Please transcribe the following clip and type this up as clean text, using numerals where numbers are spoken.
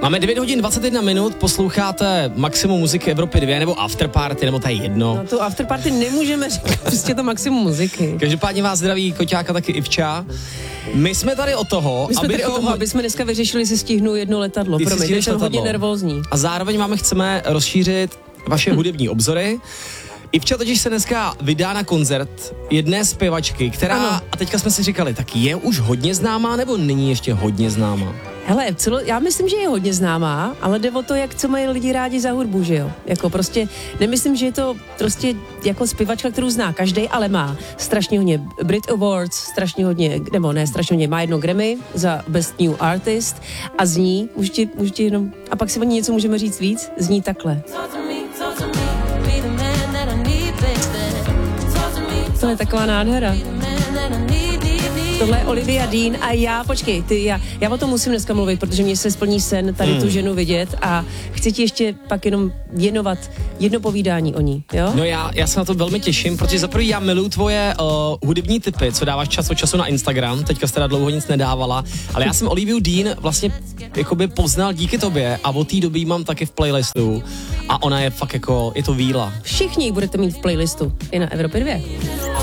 Máme 9 hodin 21 minut, posloucháte Maximum muziky Evropy 2 nebo Afterparty, nebo to je jedno. No tu Afterparty nemůžeme říkat, prostě to Maximum muziky. Každopádně vás zdraví Koťáka taky Ivča. My jsme tady od toho, aby jsme dneska vyřešili, si stihnu jedno letadlo. Promiň, je to hodně nervózní. A zároveň máme chceme rozšířit vaše hudební obzory. Ivča totiž se dneska vydá na koncert jedné zpěvačky, která, a teďka jsme si říkali, tak je už hodně známá, nebo není ještě hodně známá? Hele, já myslím, že je hodně známá, ale jde o to, co mají lidi rádi za hudbu, že jo? Jako prostě, nemyslím, že je to prostě jako zpěvačka, kterou zná každej, ale má strašně hodně Brit Awards, strašně hodně, nebo ne, strašně hodně, má jedno Grammy za Best New Artist a zní, můžu ti jenom, a pak si o ní něco můžeme říct víc, zní takhle. To je taková nádhera. Tohle je Olivia Dean a já o tom musím dneska mluvit, protože mě se splní sen tady tu ženu vidět a chci ti ještě pak jenom věnovat jedno povídání o ní, jo? No já se na to velmi těším, protože za prvý já miluju tvoje hudební tipy, co dáváš čas od času na Instagram, teďka jsi teda dlouho nic nedávala, ale já jsem Oliviu Dean vlastně jakoby poznal díky tobě a od té doby ji mám taky v playlistu a ona je fakt jako, je to víla. Všichni ji budete mít v playlistu i na Evropě 2.